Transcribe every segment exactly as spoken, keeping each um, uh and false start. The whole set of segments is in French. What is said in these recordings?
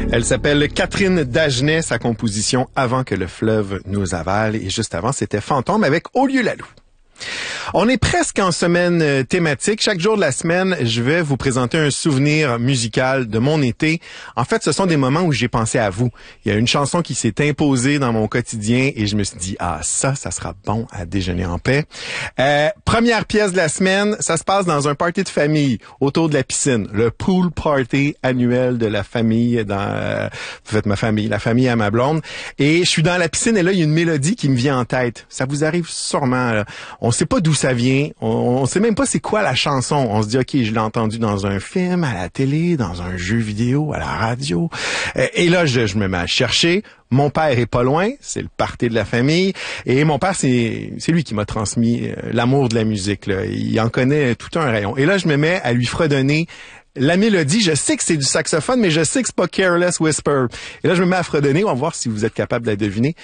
Elle s'appelle Catherine Dagenet, sa composition Avant que le fleuve nous avale. Et juste avant, c'était Fantôme avec Au lieu la Loue. On est presque en semaine thématique. Chaque jour de la semaine, je vais vous présenter un souvenir musical de mon été. En fait, ce sont des moments où j'ai pensé à vous. Il y a une chanson qui s'est imposée dans mon quotidien et je me suis dit, ah, ça, ça sera bon à déjeuner en paix. Euh, première pièce de la semaine, ça se passe dans un party de famille autour de la piscine. Le pool party annuel de la famille dans, euh, vous faites ma famille, la famille à ma blonde. Et je suis dans la piscine et là, il y a une mélodie qui me vient en tête. Ça vous arrive sûrement, là. On sait pas d'où ça vient. On, on sait même pas c'est quoi la chanson. On se dit, OK, je l'ai entendu dans un film, à la télé, dans un jeu vidéo, à la radio. Et là, je, je me mets à chercher. Mon père est pas loin, c'est le party de la famille. Et mon père, c'est c'est lui qui m'a transmis l'amour de la musique, là. Il en connaît tout un rayon. Et là, je me mets à lui fredonner la mélodie. Je sais que c'est du saxophone, mais je sais que c'est pas Careless Whisper. Et là, je me mets à fredonner. On va voir si vous êtes capable de la deviner.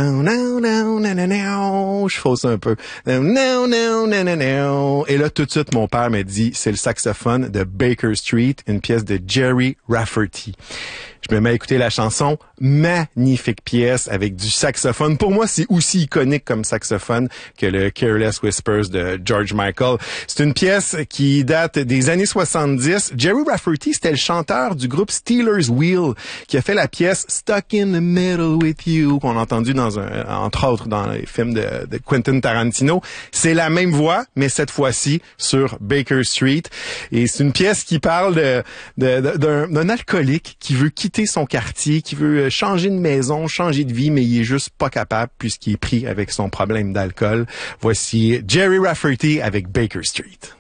Je fausse un peu. Et là, tout de suite, mon père me dit, c'est le saxophone de Baker Street, une pièce de Jerry Rafferty. Je me mets à écouter la chanson. Magnifique pièce avec du saxophone. Pour moi, c'est aussi iconique comme saxophone que le Careless Whispers de George Michael. C'est une pièce qui date des années soixante-dix. Jerry Rafferty, c'était le chanteur du groupe Steelers Wheel qui a fait la pièce Stuck in the Middle with You qu'on a entendu dans un, entre autres dans les films de, de Quentin Tarantino. C'est la même voix, mais cette fois-ci sur Baker Street. Et c'est une pièce qui parle de, de, de, d'un, d'un alcoolique qui veut quitter son quartier, qui veut changer de maison, changer de vie, mais il est juste pas capable puisqu'il est pris avec son problème d'alcool. Voici Jerry Rafferty avec Baker Street.